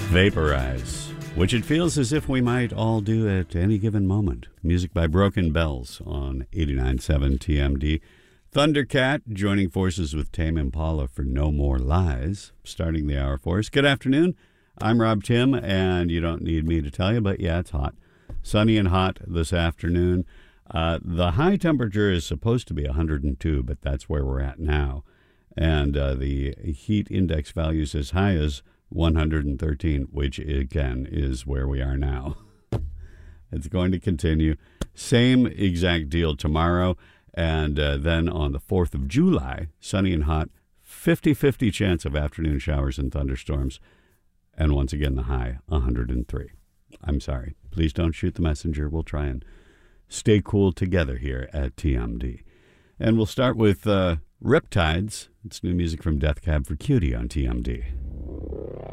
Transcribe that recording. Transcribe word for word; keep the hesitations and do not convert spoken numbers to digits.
Vaporize, which it feels as if we might all do at any given moment. Music by Broken Bells on eighty-nine point seven T M D. Thundercat joining forces with Tame Impala for No More Lies, starting the hour for us. Good afternoon. I'm Rob Tim, and you don't need me to tell you, but yeah, it's hot. Sunny and hot this afternoon. Uh, the high temperature is supposed to be one hundred two, but that's where we're at now. And uh, the heat index value is as high as one hundred thirteen, which again is where we are now. It's going to continue. Same exact deal tomorrow. And uh, then on the fourth of July, sunny and hot, fifty-fifty chance of afternoon showers and thunderstorms. And once again, the high, one hundred three. I'm sorry. Please don't shoot the messenger. We'll try and stay cool together here at T M D. And we'll start with uh, Riptides. It's new music from Death Cab for Cutie on T M D.